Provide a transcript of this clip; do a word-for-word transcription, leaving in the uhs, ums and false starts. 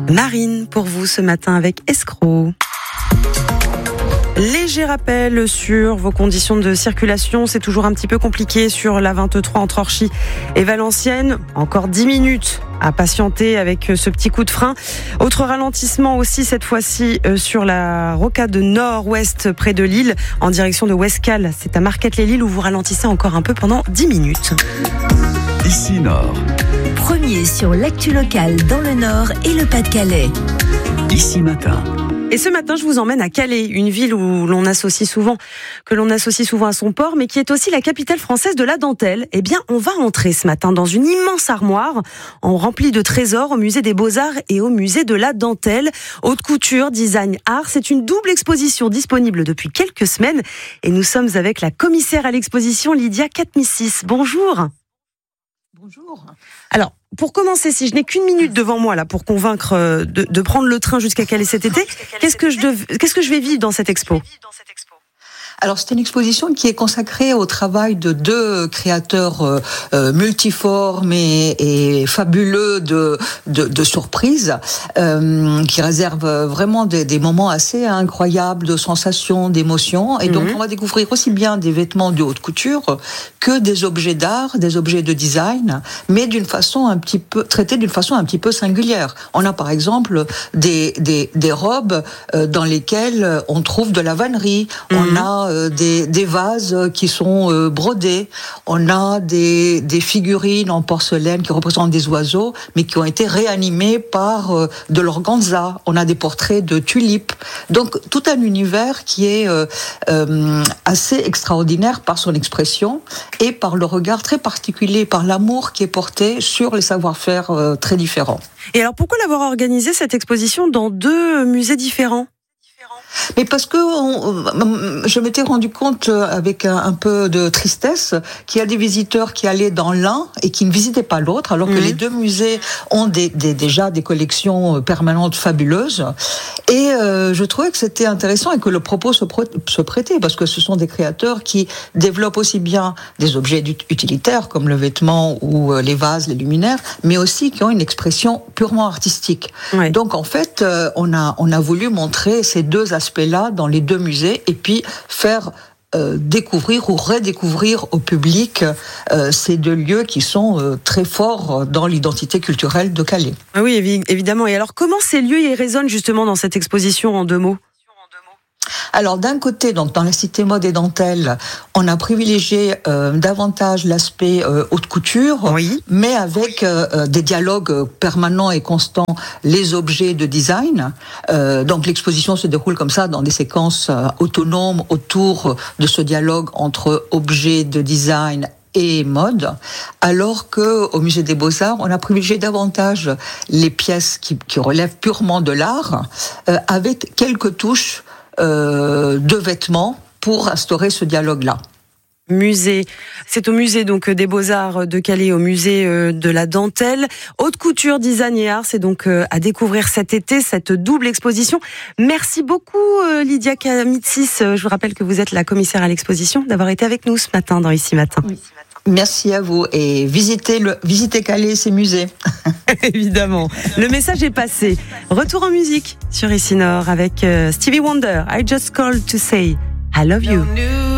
Marine pour vous ce matin avec Escroc. Léger rappel sur vos conditions de circulation, c'est toujours un petit peu compliqué sur la vingt-trois entre Orchy et Valenciennes. Encore dix minutes à patienter avec ce petit coup de frein. Autre ralentissement aussi cette fois-ci sur la rocade nord-ouest près de Lille en direction de Ouescal. C'est à Marquette-les-Lilles où vous ralentissez encore un peu pendant dix minutes. Ici Nord. Premier sur l'actu locale dans le Nord et le Pas-de-Calais. Ici Matin. Et ce matin, je vous emmène à Calais, une ville où l'on associe souvent, que l'on associe souvent à son port, mais qui est aussi la capitale française de la dentelle. Eh bien, on va entrer ce matin dans une immense armoire, en remplie de trésors, au musée des Beaux-Arts et au musée de la dentelle. Haute couture, design, art, c'est une double exposition disponible depuis quelques semaines. Et nous sommes avec la commissaire à l'exposition, Lydia Katmissis. Bonjour. Bonjour. Alors, pour commencer, si je n'ai qu'une minute devant moi là pour convaincre de, de prendre le train jusqu'à Calais cet été, qu'est-ce que je dev... qu'est-ce que je vais vivre dans cette expo ? Alors, c'est une exposition qui est consacrée au travail de deux créateurs euh, euh, multiformes et, et fabuleux de, de, de surprises, euh, qui réservent vraiment des, des moments assez incroyables de sensations, d'émotions. Et donc, mm-hmm. on va découvrir aussi bien des vêtements de haute couture que des objets d'art, des objets de design, mais d'une façon un petit peu traités d'une façon un petit peu singulière. On a par exemple des, des, des robes euh, dans lesquelles on trouve de la vannerie. Mm-hmm. On a Des, des vases qui sont euh, brodés. On a des, des figurines en porcelaine qui représentent des oiseaux, mais qui ont été réanimés par euh, de l'organza. On a des portraits de tulipes. Donc, tout un univers qui est euh, euh, assez extraordinaire par son expression et par le regard très particulier, par l'amour qui est porté sur les savoir-faire euh, très différents. Et alors, pourquoi l'avoir organisé, cette exposition, dans deux musées différents ? Mais parce que on, je m'étais rendu compte avec un, un peu de tristesse qu'il y a des visiteurs qui allaient dans l'un et qui ne visitaient pas l'autre, alors que mmh. les deux musées ont des, des, déjà des collections permanentes fabuleuses. Et euh, je trouvais que c'était intéressant et que le propos se, se prêtait, parce que ce sont des créateurs qui développent aussi bien des objets utilitaires comme le vêtement ou les vases, les luminaires, mais aussi qui ont une expression purement artistique. Oui. Donc en fait, on a, on a voulu montrer ces deux aspects-là dans les deux musées et puis faire euh, découvrir ou redécouvrir au public euh, ces deux lieux qui sont euh, très forts dans l'identité culturelle de Calais. Oui, évidemment. Et alors, comment ces lieux y résonnent justement dans cette exposition en deux mots ? Alors d'un côté, donc dans la cité mode et dentelle, on a privilégié euh, davantage l'aspect euh, haute couture, oui. mais avec euh, des dialogues permanents et constants, les objets de design. Euh, donc l'exposition se déroule comme ça dans des séquences euh, autonomes autour de ce dialogue entre objets de design et mode, alors que au musée des Beaux-Arts, on a privilégié davantage les pièces qui, qui relèvent purement de l'art, euh, avec quelques touches Euh, de vêtements pour instaurer ce dialogue-là. Musée, c'est au musée donc des Beaux-Arts de Calais, au musée de la dentelle. Haute couture, design et art, c'est donc à découvrir cet été, cette double exposition. Merci beaucoup Lydia Katmissis. Je vous rappelle que vous êtes la commissaire à l'exposition, d'avoir été avec nous ce matin dans Ici Matin. Oui. Merci à vous et visitez, le, visitez Calais, ces musées. Évidemment, le message est passé. Retour en musique sur Ici Nord avec Stevie Wonder. I just called to say I love you.